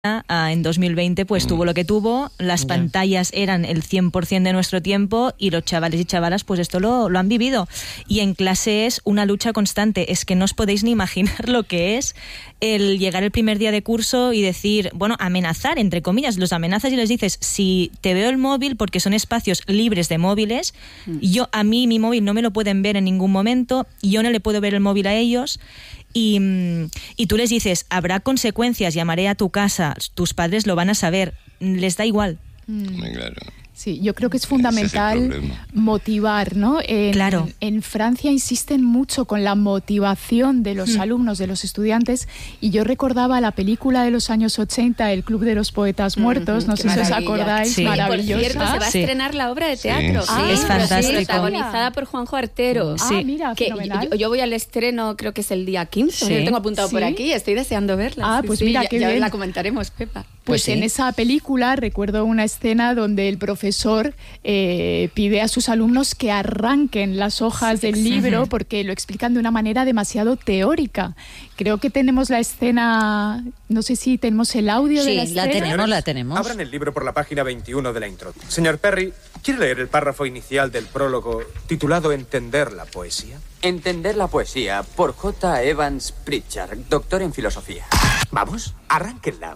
en 2020 pues tuvo lo que tuvo, las pantallas eran el 100% de nuestro tiempo y los chavales y chavalas pues esto lo han vivido, y en clase es una lucha constante. Es que no os podéis ni imaginar lo que es el llegar el primer día de curso y decir, bueno, amenazar, entre comillas, los amenazas y les dices, si te veo el móvil, porque son espacios libres de móviles, a mí mi móvil no me lo pueden ver en ningún momento, yo no le puedo ver el móvil a ellos. Y tú les dices, habrá consecuencias, llamaré a tu casa, tus padres lo van a saber, les da igual. Claro. Sí, yo creo que es fundamental motivar, ¿no? Claro. En Francia insisten mucho con la motivación de los alumnos, de los estudiantes, y yo recordaba la película de los años 80, El Club de los Poetas Muertos, no sé si os acordáis, maravillosa. Por cierto, se va a estrenar la obra de teatro. Es fantástico. Protagonizada por Juanjo Artero. Mira, que yo voy al estreno, creo que es el día 15, lo tengo apuntado por aquí, estoy deseando verla. Pues mira, qué ya bien. la comentaremos, Pepa. Pues en esa película recuerdo una escena donde el profesor pide a sus alumnos que arranquen las hojas del libro porque lo explican de una manera demasiado teórica. Creo que tenemos la escena, no sé si tenemos el audio de la escena. la tenemos. Abran el libro por la página 21 de la introducción. Señor Perry, ¿quiere leer el párrafo inicial del prólogo titulado Entender la poesía? Entender la poesía, por J. Evans Pritchard, doctor en filosofía. Vamos, arránquenla.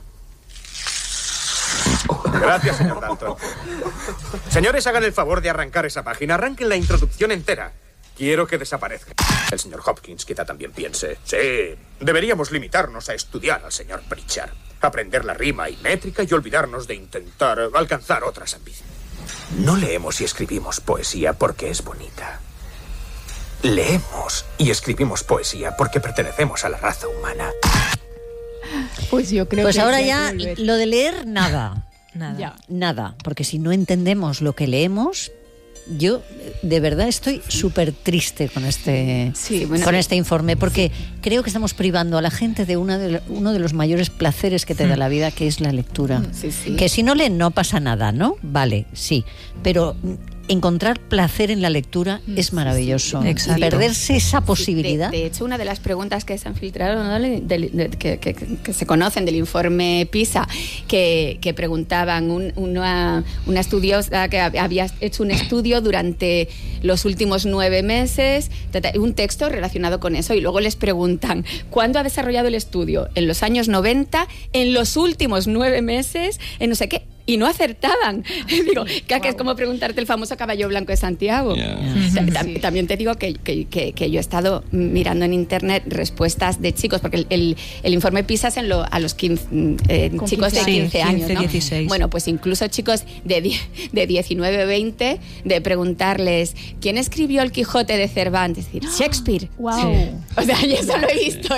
Gracias, señor Dalton. Señores, hagan el favor de arrancar esa página. Arranquen la introducción entera. Quiero que desaparezca. El señor Hopkins quizá también piense, sí, deberíamos limitarnos a estudiar al señor Pritchard, aprender la rima y métrica y olvidarnos de intentar alcanzar otras ambiciones. No leemos y escribimos poesía porque es bonita. Leemos y escribimos poesía porque pertenecemos a la raza humana. Pues yo creo pues que ahora ya lo de leer nada, porque si no entendemos lo que leemos, yo de verdad estoy súper triste con este informe, porque creo que estamos privando a la gente de uno de los mayores placeres que te da la vida, que es la lectura. Que si no leen no pasa nada, ¿no? Vale, sí, pero encontrar placer en la lectura es maravilloso. Perderse esa posibilidad. De hecho, una de las preguntas que se han filtrado, ¿no? que se conocen del informe PISA, que preguntaban una estudiosa que había hecho un estudio durante los últimos 9 meses, un texto relacionado con eso, y luego les preguntan, ¿cuándo ha desarrollado el estudio? En los años 90, en los últimos 9 meses, en no sé qué. Y no acertaban. Digo, que es como preguntarte el famoso caballo blanco de Santiago. También te digo que yo he estado mirando en internet respuestas de chicos, porque el informe PISA es a los 15, chicos de 15 años, ¿no? 16. Bueno, pues incluso chicos de 19, 20, de preguntarles, ¿quién escribió El Quijote de Cervantes? Decir, Shakespeare. Wow. O sea, y eso lo he visto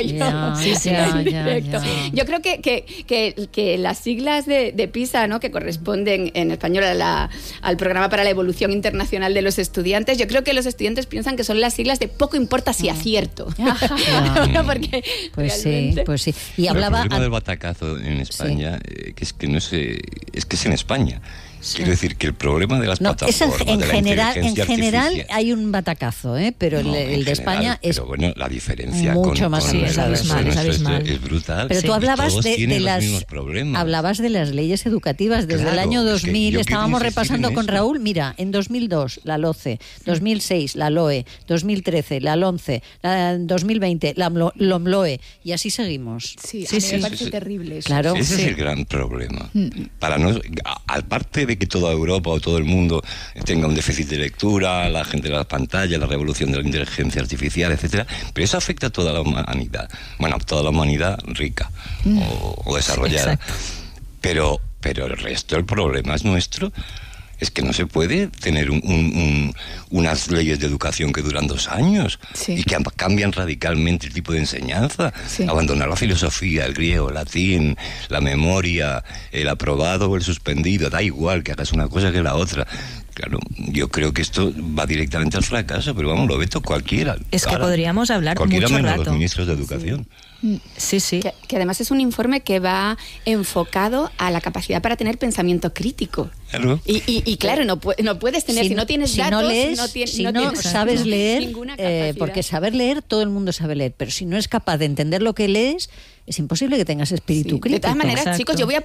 yo. Yo creo que las siglas de PISA, ¿no? Que corresponden en español al Programa para la Evolución Internacional de los Estudiantes, yo creo que los estudiantes piensan que son las siglas de poco importa si acierto. Porque pues realmente... sí. Y hablaba el problema del batacazo en España, que es que no sé, es que es en España. Quiero decir que el problema de las plataformas, en de la general artificial hay un batacazo, pero el de España es la diferencia mucho más abismal. Es brutal. Pero tú hablabas hablabas de las leyes educativas. Desde el año 2000 estábamos repasando con Raúl, mira, en 2002 la LOCE, 2006 la LOE, 2013 la LONCE, 2020 la LOMLOE, y así seguimos. Me parece terrible eso. Claro. Ese es el gran problema. Aparte de que toda Europa o todo el mundo tenga un déficit de lectura, la gente de las pantallas, la revolución de la inteligencia artificial, etcétera, pero eso afecta a toda la humanidad. Bueno, toda la humanidad rica o desarrollada. Pero el resto del problema es nuestro. Es que no se puede tener unas leyes de educación que duran 2 años y que cambian radicalmente el tipo de enseñanza. Abandonar la filosofía, el griego, el latín, la memoria, el aprobado o el suspendido, da igual que hagas una cosa que la otra. Claro, yo creo que esto va directamente al fracaso, pero vamos, lo ve todo cualquiera. Es que podríamos hablar cualquiera mucho menos rato. Los ministros de educación. Sí. Que además es un informe que va enfocado a la capacidad para tener pensamiento crítico. Claro. Y claro, no puedes tener, si no tienes datos, no sabes leer, ninguna capacidad. porque saber leer, todo el mundo sabe leer, pero si no es capaz de entender lo que lees, es imposible que tengas espíritu crítico. De todas maneras, Exacto. chicos, yo voy a